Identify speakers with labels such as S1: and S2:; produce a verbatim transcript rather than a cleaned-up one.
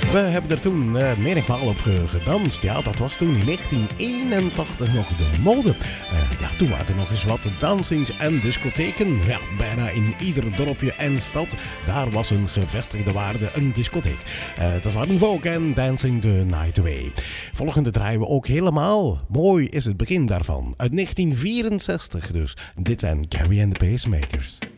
S1: We hebben er toen uh, menigmaal op uh, gedanst. Ja, dat was toen in negentien eenentachtig nog de mode. Uh, ja, toen waren er nog eens wat dansings en discotheken. Ja, bijna in ieder dorpje en stad. Daar was een gevestigde waarde een discotheek. Uh, dat waren Vogue en Dancing the Night Away. Volgende draaien we ook helemaal. Mooi is het begin daarvan. Uit negentien vierenzestig dus. Dit zijn Carrie and the Pacemakers.